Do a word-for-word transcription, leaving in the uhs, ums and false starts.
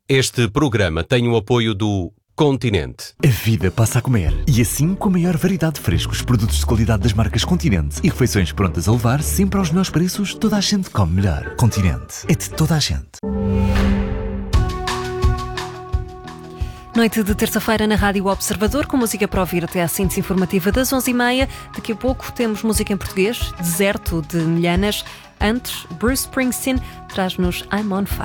Este programa tem o apoio do Continente. A vida passa a comer. E assim, com a maior variedade de frescos, produtos de qualidade das marcas Continente e refeições prontas a levar, sempre aos melhores preços, toda a gente come melhor. Continente. É de toda a gente. Noite de terça-feira na Rádio Observador, com música para ouvir até à síntese informativa das onze e meia. Daqui a pouco temos música em português, Deserto de Milhanas. Antes, Bruce Springsteen traz-nos I'm on Fire.